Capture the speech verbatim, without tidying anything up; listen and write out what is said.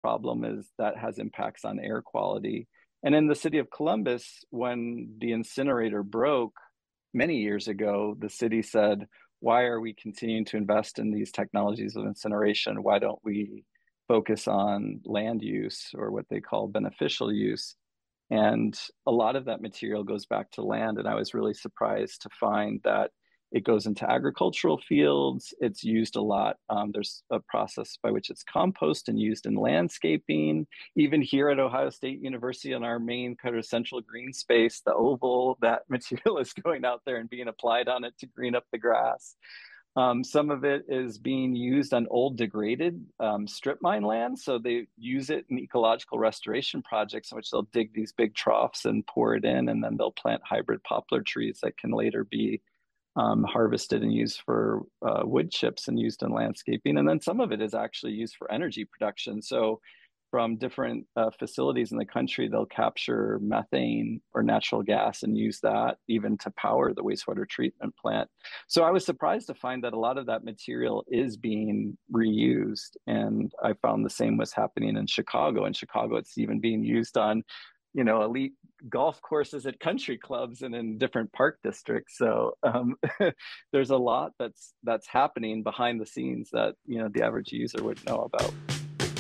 problem is that has impacts on air quality. And in the city of Columbus, when the incinerator broke many years ago, the city said, why are we continuing to invest in these technologies of incineration? Why don't we focus on land use, or what they call beneficial use? And a lot of that material goes back to land. And I was really surprised to find that it goes into agricultural fields. It's used a lot. Um, there's a process by which it's composted and used in landscaping. Even here at Ohio State University, on our main kind of central green space, the oval, that material is going out there and being applied on it to green up the grass. Um, some of it is being used on old degraded um, strip mine land. So they use it in ecological restoration projects in which they'll dig these big troughs and pour it in, and then they'll plant hybrid poplar trees that can later be um, harvested and used for uh, wood chips and used in landscaping. And then some of it is actually used for energy production. So from different uh, facilities in the country, they'll capture methane or natural gas and use that even to power the wastewater treatment plant. So I was surprised to find that a lot of that material is being reused. And I found the same was happening in Chicago. In Chicago, it's even being used on, you know, elite golf courses at country clubs and in different park districts. So um, there's a lot that's that's happening behind the scenes that, you know, the average user would know about.